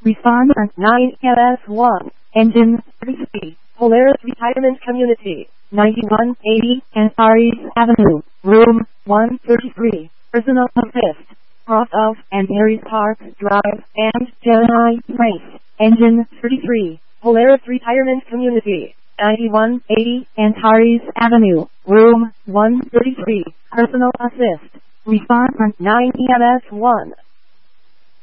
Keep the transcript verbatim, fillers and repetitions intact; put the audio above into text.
Respondent nine L S one. Engine thirty-three. Polaris Retirement Community. ninety-one eighty Antares Avenue. Room one thirty-three. Personal assist. Cross of and Aries Park Drive and Gemini Place. Engine thirty-three. Polaris Retirement Community. ninety-one eighty Antares Avenue. Room one thirty-three. Personal assist. Respondent nine E M S one.